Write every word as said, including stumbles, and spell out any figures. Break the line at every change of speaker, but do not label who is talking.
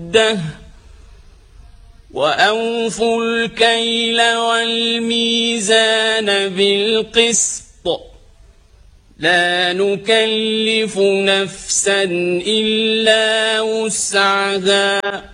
وأوفوا الكيل والميزان بالقسط لا نكلف نفسا إلا وسعها